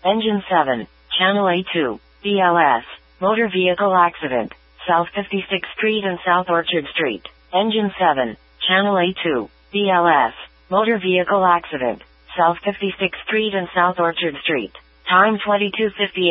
Engine 7, Channel A2, BLS, motor vehicle accident, South 56th Street and South Orchard Street. Engine 7, Channel A2, BLS, motor vehicle accident, South 56th Street and South Orchard Street. Time 22:58.